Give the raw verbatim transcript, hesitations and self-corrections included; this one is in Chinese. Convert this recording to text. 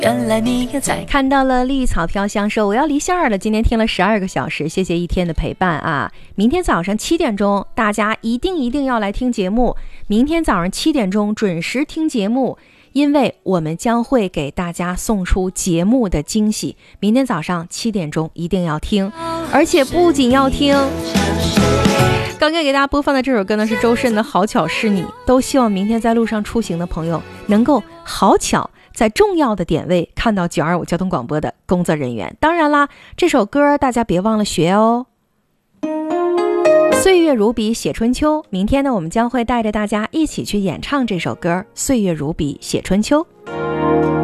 原来你也在。看到了绿草飘香，说我要离线了，今天听了十二个小时，谢谢一天的陪伴啊！明天早上七点钟，大家一定一定要来听节目。明天早上七点钟准时听节目，因为我们将会给大家送出节目的惊喜。明天早上七点钟一定要听，而且不仅要听。刚刚给大家播放的这首歌呢，是周深的《好巧是你》，都希望明天在路上出行的朋友能够好巧在重要的点位看到九二五交通广播的工作人员。当然啦，这首歌大家别忘了学哦。岁月如笔写春秋，明天呢，我们将会带着大家一起去演唱这首歌《岁月如笔写春秋》。